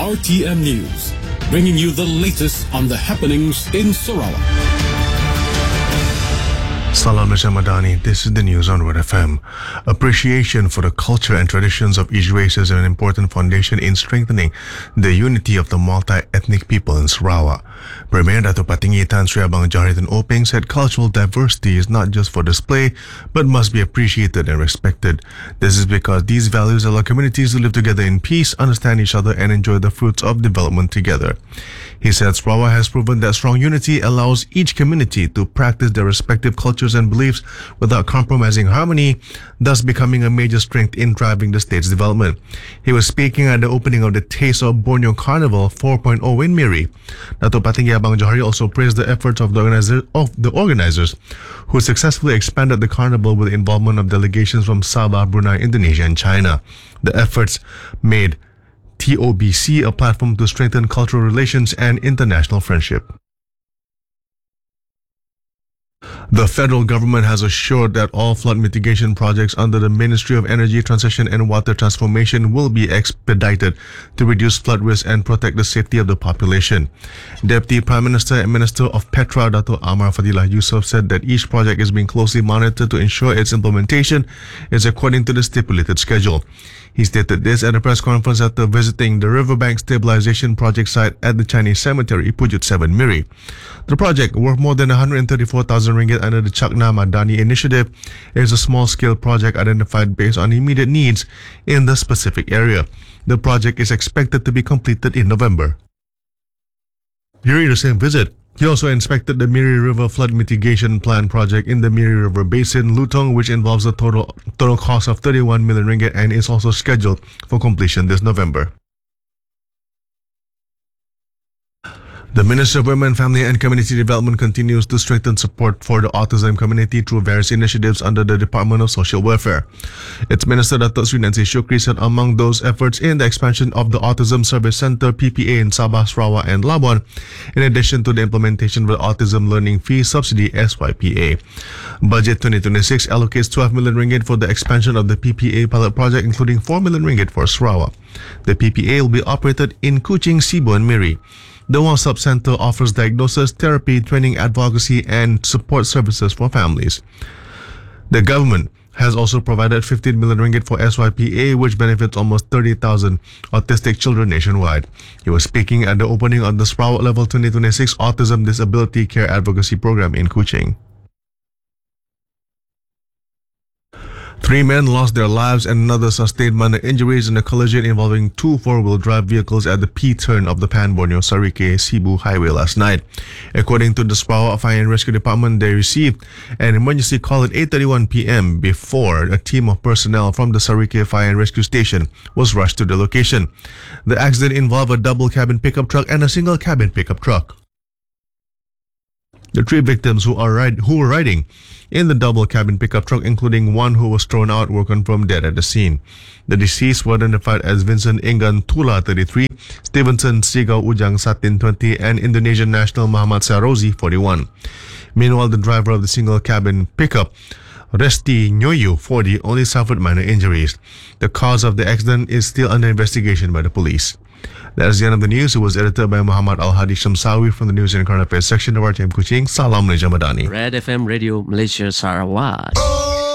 RTM News, bringing you the latest on the happenings in Sarawak. Salam Madani, this is the news on Red FM. Appreciation for the culture and traditions of each race is an important foundation in strengthening the unity of the multi-ethnic people in Sarawak. Premier Dato' Patinggi Tan Sri Abang Johari Tan Openg said cultural diversity is not just for display, but must be appreciated and respected. This is because these values allow communities to live together in peace, understand each other, and enjoy the fruits of development together. He said Sarawak has proven that strong unity allows each community to practice their respective cultures and beliefs without compromising harmony, thus becoming a major strength in driving the state's development. He was speaking at the opening of the Taste of Borneo Carnival 4.0 in Miri. Dato' Patinggi Abang Johari also praised the efforts of the organizers who successfully expanded the carnival with the involvement of delegations from Sabah, Brunei, Indonesia, and China. The efforts made TOBC a platform to strengthen cultural relations and international friendship. The federal government has assured that all flood mitigation projects under the Ministry of Energy Transition and Water Transformation will be expedited to reduce flood risk and protect the safety of the population. Deputy Prime Minister and Minister of Petra, Dato' Amar Fadilah Yusof, said that each project is being closely monitored to ensure its implementation is according to the stipulated schedule. He stated this at a press conference after visiting the Riverbank Stabilization Project site at the Chinese Cemetery, Pujut 7, Miri. The project, worth more than 134,000 ringgit under the Chakna Madani initiative, is a small-scale project identified based on immediate needs in the specific area. The project is expected to be completed in November. During the same visit, he also inspected the Miri River Flood Mitigation Plan project in the Miri River Basin, Lutong, which involves a total cost of 31 million ringgit and is also scheduled for completion this November. The Minister of Women, Family and Community Development continues to strengthen support for the autism community through various initiatives under the Department of Social Welfare. Its Minister Dato' Sri Nancy Shukri said among those efforts in the expansion of the Autism Service Center PPA in Sabah, Sarawak and Labuan, in addition to the implementation of the Autism Learning Fee Subsidy SYPA. Budget 2026 allocates 12 million ringgit for the expansion of the PPA pilot project, including 4 million ringgit for Sarawak. The PPA will be operated in Kuching, Sibu and Miri. The One Stop Center offers diagnosis, therapy, training, advocacy, and support services for families. The government has also provided 15 million ringgit for SYPA, which benefits almost 30,000 autistic children nationwide. He was speaking at the opening of the Sarawak Level 2026 Autism Disability Care Advocacy Program in Kuching. 3 men lost their lives and another sustained minor injuries in a collision involving 2 four-wheel drive vehicles at the P-turn of the Pan-Borneo Sarike-Sibu Highway last night. According to the Sarawak Fire and Rescue Department, they received an emergency call at 8:31 p.m. before a team of personnel from the Sarike Fire and Rescue Station was rushed to the location. The accident involved a double-cabin pickup truck and a single-cabin pickup truck. The 3 victims who were riding in the double-cabin pickup truck, including one who was thrown out, were confirmed dead at the scene. The deceased were identified as Vincent Ingan Tula, 33, Stevenson Sigau Ujang Satin, 20, and Indonesian national Muhammad Sarozi, 41. Meanwhile, the driver of the single-cabin pickup, Resti Nyoyu, 40, only suffered minor injuries. The cause of the accident is still under investigation by the police. That is the end of the news. It was edited by Muhammad Al-Hadi Shamsawi from the News and Current Affairs section of RTM Kuching. Salam Malaysia Madani. Red FM Radio Malaysia Sarawak.